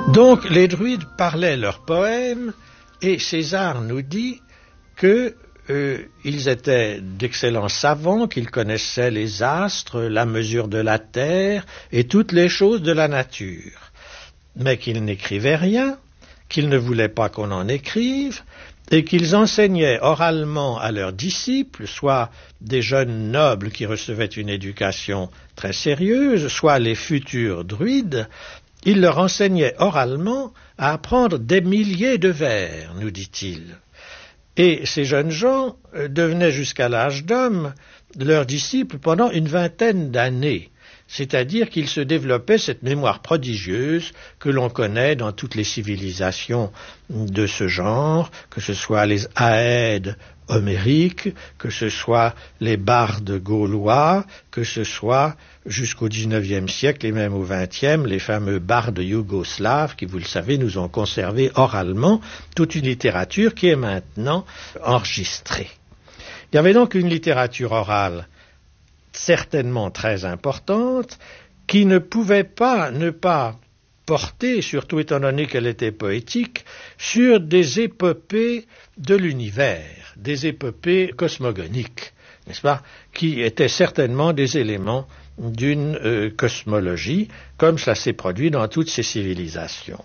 Donc les druides parlaient leurs poèmes et César nous dit que ils étaient d'excellents savants, qu'ils connaissaient les astres, la mesure de la terre et toutes les choses de la nature, mais qu'ils n'écrivaient rien, qu'ils ne voulaient pas qu'on en écrive, et qu'ils enseignaient oralement à leurs disciples, soit des jeunes nobles qui recevaient une éducation très sérieuse, soit les futurs druides. Ils leur enseignaient oralement à apprendre des milliers de vers, nous dit-il. Et ces jeunes gens devenaient jusqu'à l'âge d'homme leurs disciples pendant une vingtaine d'années. C'est-à-dire qu'il se développait cette mémoire prodigieuse que l'on connaît dans toutes les civilisations de ce genre, que ce soit les Aèdes homériques, que ce soit les bardes gaulois, que ce soit jusqu'au XIXe siècle et même au XXe, les fameux bardes yougoslaves qui, vous le savez, nous ont conservé oralement toute une littérature qui est maintenant enregistrée. Il y avait donc une littérature orale certainement très importante, qui ne pouvait pas ne pas porter, surtout étant donné qu'elle était poétique, sur des épopées de l'univers, des épopées cosmogoniques, n'est-ce pas, qui étaient certainement des éléments d'une cosmologie, comme cela s'est produit dans toutes ces civilisations.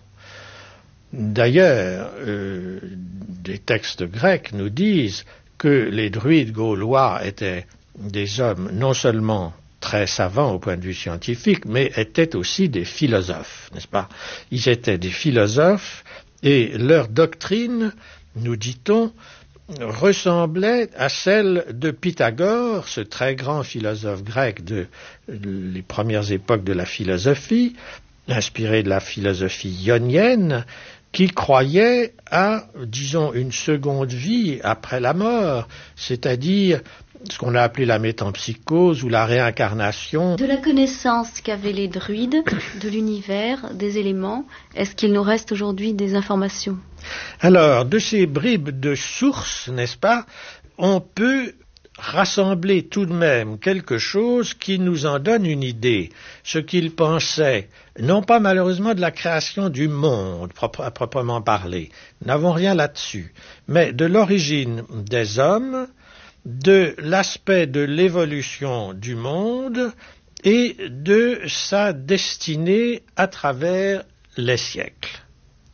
D'ailleurs, des textes grecs nous disent que les druides gaulois étaient des hommes non seulement très savants au point de vue scientifique, mais étaient aussi des philosophes, n'est-ce pas? Ils étaient des philosophes et leur doctrine, nous dit-on, ressemblait à celle de Pythagore, ce très grand philosophe grec les premières époques de la philosophie, inspiré de la philosophie ionienne, qui croyait à, disons, une seconde vie après la mort, c'est-à-dire ce qu'on a appelé la métempsychose ou la réincarnation. De la connaissance qu'avaient les druides de l'univers, des éléments, est-ce qu'il nous reste aujourd'hui des informations? Alors, de ces bribes de sources, n'est-ce pas, on peut rassembler tout de même quelque chose qui nous en donne une idée, ce qu'ils pensaient, non pas malheureusement de la création du monde, à proprement parler, nous n'avons rien là-dessus, mais de l'origine des hommes, de l'aspect de l'évolution du monde et de sa destinée à travers les siècles.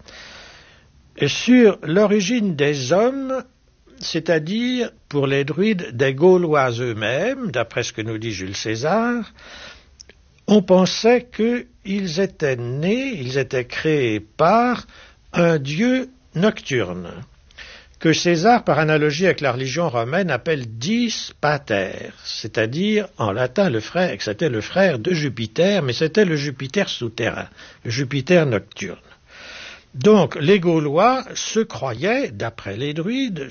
Et sur l'origine des hommes, c'est-à-dire pour les druides des Gaulois eux-mêmes, d'après ce que nous dit Jules César, on pensait qu'ils étaient nés, ils étaient créés par un dieu nocturne, que César, par analogie avec la religion romaine, appelle Dis Pater, c'est-à-dire, en latin, c'était le frère de Jupiter, mais c'était le Jupiter souterrain, le Jupiter nocturne. Donc, les Gaulois se croyaient, d'après les druides,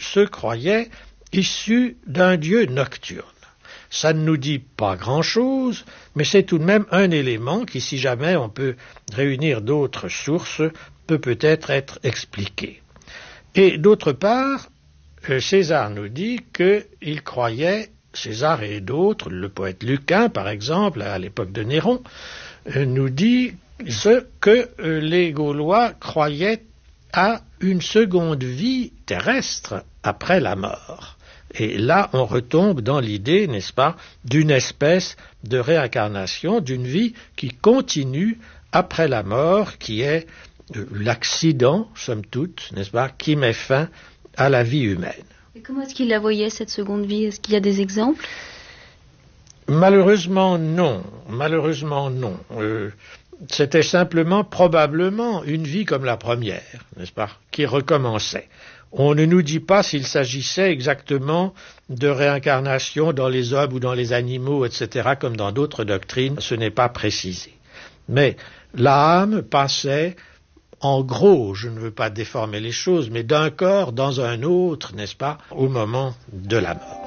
issus d'un dieu nocturne. Ça ne nous dit pas grand-chose, mais c'est tout de même un élément qui, si jamais on peut réunir d'autres sources, peut peut-être être expliqué. Et d'autre part, César nous dit qu'il croyait, César et d'autres, le poète Lucain par exemple, à l'époque de Néron, nous dit que les Gaulois croyaient à une seconde vie terrestre après la mort. Et là, on retombe dans l'idée, n'est-ce pas, d'une espèce de réincarnation, d'une vie qui continue après la mort, qui est l'accident, somme toute, n'est-ce pas, qui met fin à la vie humaine. Et comment est-ce qu'il la voyait, cette seconde vie? Est-ce qu'il y a des exemples? Malheureusement, non. C'était simplement, probablement, une vie comme la première, n'est-ce pas, qui recommençait. On ne nous dit pas s'il s'agissait exactement de réincarnation dans les hommes ou dans les animaux, etc., comme dans d'autres doctrines, ce n'est pas précisé. Mais l'âme passait, en gros, je ne veux pas déformer les choses, mais d'un corps dans un autre, n'est-ce pas, au moment de la mort.